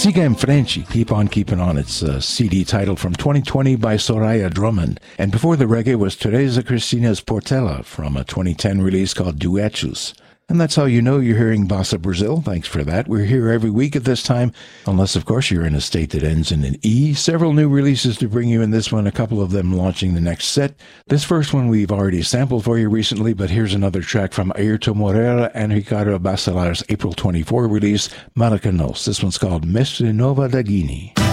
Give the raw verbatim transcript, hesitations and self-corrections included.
Siga em Frente, Keep On Keeping On. It's a C D title from twenty twenty by Soraya Drummond. And before the reggae was Teresa Cristina's Portela from a twenty ten release called Duetos. And that's how you know you're hearing Bossa Brazil. Thanks for that. We're here every week at this time, unless, of course, you're in a state that ends in an E. Several new releases to bring you in this one, a couple of them launching the next set. This first one we've already sampled for you recently, but here's another track from Ayrton Moreira and Ricardo Bacelar's April twenty-fourth release, Maracanos. This one's called Mestre Nova da Guinea.